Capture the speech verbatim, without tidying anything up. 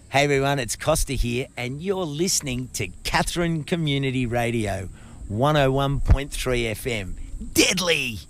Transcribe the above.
Hey everyone, it's Costa here, and you're listening to Catherine Community Radio, one oh one point three F M. Deadly!